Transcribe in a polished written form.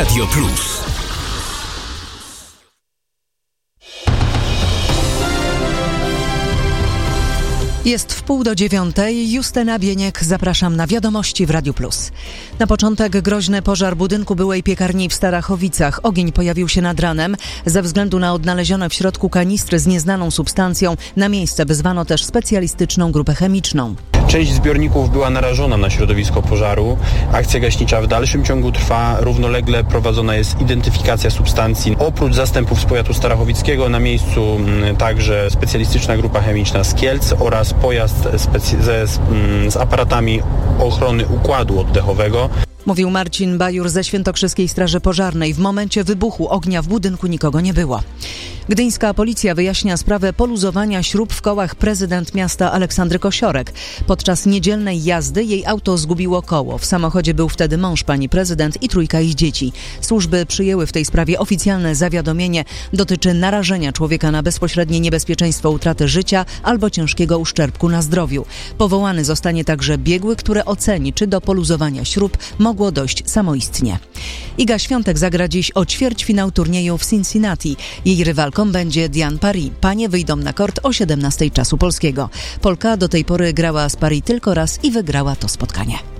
Radio Plus. Jest 8:30. Justyna Bieniek, zapraszam na wiadomości w Radiu Plus. Na początek groźny pożar budynku byłej piekarni w Starachowicach. Ogień pojawił się nad ranem. Ze względu na odnalezione w środku kanistry z nieznaną substancją, na miejsce wezwano też specjalistyczną grupę chemiczną. Część zbiorników była narażona na środowisko pożaru. Akcja gaśnicza w dalszym ciągu trwa. Równolegle prowadzona jest identyfikacja substancji. Oprócz zastępów z powiatu starachowickiego na miejscu także specjalistyczna grupa chemiczna z Kielc oraz pojazd z aparatami ochrony układu oddechowego. Mówił Marcin Bajur ze Świętokrzyskiej Straży Pożarnej. W momencie wybuchu ognia w budynku nikogo nie było. Gdyńska policja wyjaśnia sprawę poluzowania śrub w kołach prezydent miasta Aleksandry Kosiorek. Podczas niedzielnej jazdy jej auto zgubiło koło. W samochodzie był wtedy mąż pani prezydent i 3 ich dzieci. Służby przyjęły w tej sprawie oficjalne zawiadomienie. Dotyczy narażenia człowieka na bezpośrednie niebezpieczeństwo utraty życia albo ciężkiego uszczerbku na zdrowiu. Powołany zostanie także biegły, który oceni, czy do poluzowania śrub mogło dojść samoistnie. Iga Świątek zagra dziś o ćwierćfinał turnieju w Cincinnati. Jej rywalką będzie Diane Paris. Panie wyjdą na kort o 17:00 czasu polskiego. Polka do tej pory grała z Paris tylko raz i wygrała to spotkanie.